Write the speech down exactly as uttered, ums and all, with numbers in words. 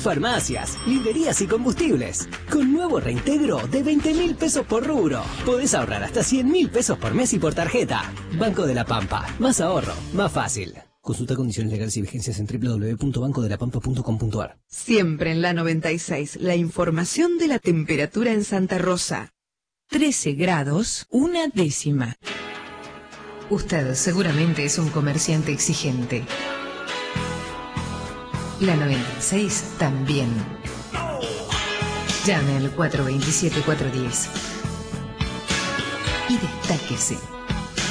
farmacias, librerías y combustibles. Con nuevo reintegro de veinte mil pesos por rubro. Podés ahorrar hasta cien mil pesos por mes y por tarjeta. Banco de la Pampa. Más ahorro, más fácil. Consulta condiciones legales y vigencias en doble u doble u doble u punto banco de la pampa punto com punto a r. Siempre en la noventa y seis, la información de la temperatura en Santa Rosa. trece grados, una décima. Usted seguramente es un comerciante exigente. La noventa y seis también. Llame al cuatro dos siete, cuatro uno cero y destáquese.